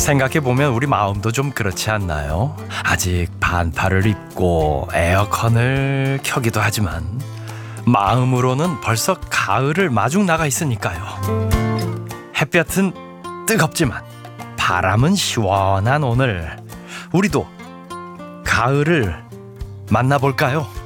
생각해보면 우리 마음도 좀 그렇지 않나요? 아직 반팔을 입고 에어컨을 켜기도 하지만 마음으로는 벌써 가을을 마중 나가 있으니까요. 햇볕은 뜨겁지만 바람은 시원한 오늘, 우리도 가을을 만나볼까요?